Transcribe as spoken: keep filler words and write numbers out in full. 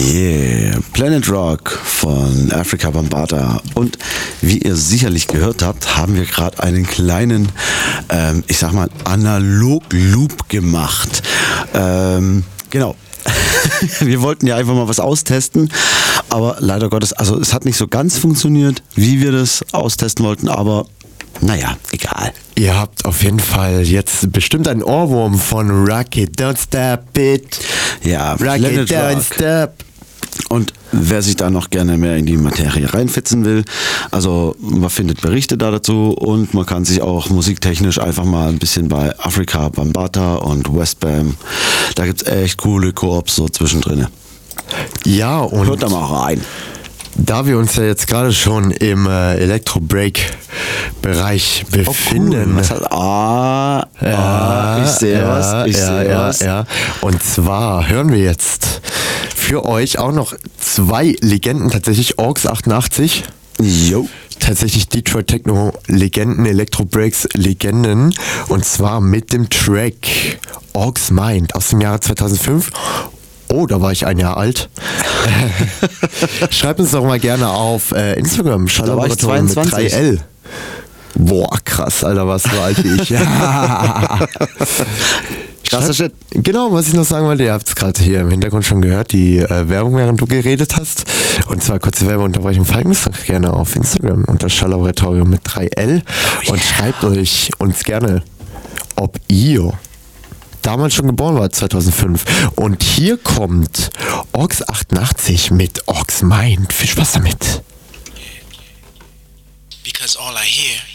Yeah, Planet Rock von Afrika Bambaataa. Und wie ihr sicherlich gehört habt, haben wir gerade einen kleinen, ähm, ich sag mal, Analog-Loop gemacht. Ähm, genau. Wir wollten ja einfach mal was austesten, aber leider Gottes, also es hat nicht so ganz funktioniert, wie wir das austesten wollten, aber naja, egal. Ihr habt auf jeden Fall jetzt bestimmt einen Ohrwurm von Rock It, Don't Stop It. Ja, Rock It, Don't Rock. Stop. Und wer sich da noch gerne mehr in die Materie reinfitzen will, also man findet Berichte da dazu und man kann sich auch musiktechnisch einfach mal ein bisschen bei Afrika Bambaataa und Westbam, da gibt es echt coole Koops so zwischendrin. Ja, und hört da mal rein. Da wir uns ja jetzt gerade schon im äh, Elektro-Break-Bereich befinden. Oh, cool. Was hat, ah, ja, ah, ich sehe ja, was, ich ja, sehe ja, was. Ja. Und zwar hören wir jetzt für euch auch noch zwei Legenden, tatsächlich Orks achtundachtzig. Jo. Tatsächlich Detroit Techno Legenden, Electro Breaks Legenden. Und zwar mit dem Track Orks Mind aus dem Jahre zweitausendfünf. Oh, da war ich ein Jahr alt. Schreibt uns doch mal gerne auf äh, Instagram. Da war ich zweiundzwanzig. Mit drei L. Boah, krass, Alter, was so alt wie ich. Krasser Shit. Genau, was ich noch sagen wollte, ihr habt es gerade hier im Hintergrund schon gehört, die äh, Werbung, während du geredet hast. Und zwar kurze Werbeunterbrechung. Folgt uns doch gerne auf Instagram unter Schalllaboratorium mit drei L. Oh, und yeah. Schreibt euch uns gerne, ob ihr damals schon geboren war, zweitausendfünf. Und hier kommt Orks achtundachtzig mit Orks Mind. Viel Spaß damit. Because all I hear